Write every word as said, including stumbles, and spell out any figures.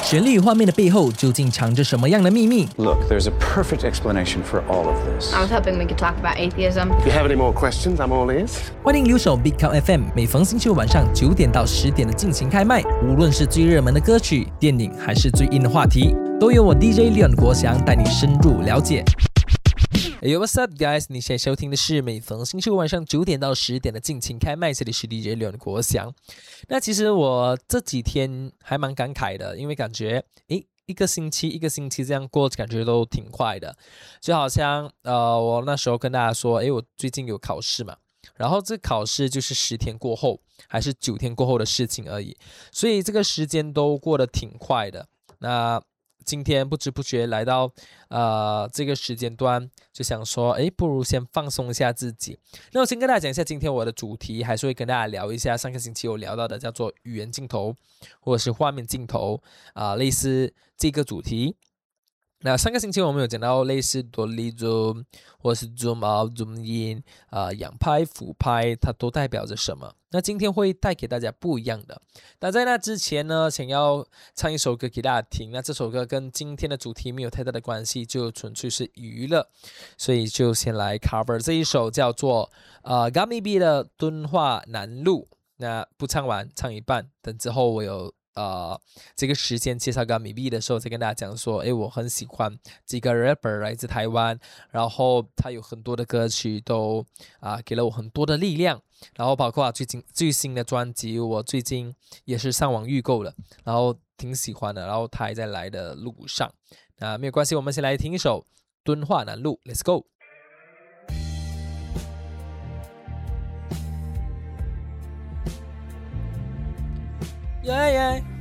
旋律与画面的背后究竟藏着什么样的秘密？ Look, there's a perfect explanation for all of this. I was hoping we could talk about atheism. If you have any more questions, I'm all ears. 欢迎留守 Big Count F M， 每逢星期五晚上九点到十点的尽情开麦，无论是最热门的歌曲、电影，还是最硬的话题，都由我 D J Leon 国祥带你深入了解。Hey, what's up, guys？ 你现在收听的是每逢星期五晚上九点到十点的尽情开麦，这里是 D J Leon 国祥。那其实我这几天还蛮感慨的，因为感觉诶一个星期一个星期这样过，感觉都挺快的。就好像呃，我那时候跟大家说，诶，我最近有考试嘛，然后这考试就是十天过后，还是九天过后的事情而已，所以这个时间都过得挺快的。那今天不知不觉来到呃这个时间段，就想说，诶，不如先放松一下自己。那我先跟大家讲一下今天我的主题，还是会跟大家聊一下上个星期有聊到的叫做语言镜头或者是画面镜头啊、呃，类似这个主题。那上个星期我们有讲到类似多利 zoom 或是 zoom out zoom in 啊、呃，仰拍俯拍它都代表着什么。那今天会带给大家不一样的。那在那之前呢，想要唱一首歌给大家听。那这首歌跟今天的主题没有太大的关系，就纯粹是娱乐，所以就先来 cover 这一首叫做呃 Gummy B 的敦化南路。那不唱完，唱一半，等之后我有呃这个时间介绍 Gummy B 的时候，再跟大家讲说，诶，我很喜欢这个 rapper 来自台湾，然后他有很多的歌曲都啊、呃、给了我很多的力量。然后包括最近最新的专辑，我最近也是上网预购了，然后挺喜欢的，然后他还在来的路上。那没有关系，我们先来听一首敦化南路 Let's go。 Yeah, yeah.